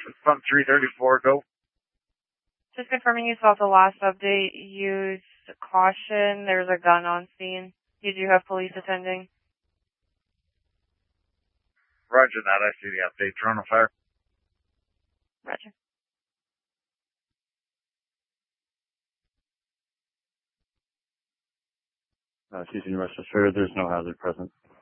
Front 334, go. Just confirming you saw the last update. Use caution. There's a gun on scene. You do have police attending. Roger that. I see the update. Drone on fire. Roger. Ceasing arrest is fair. There's no hazard present.